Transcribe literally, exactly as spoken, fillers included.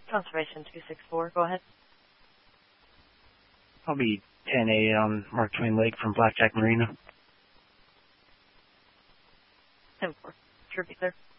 Conservation two six four, go ahead. I'll be ten eight on Mark Twain Lake from Blackjack Marina. ten four. Tribute, sir.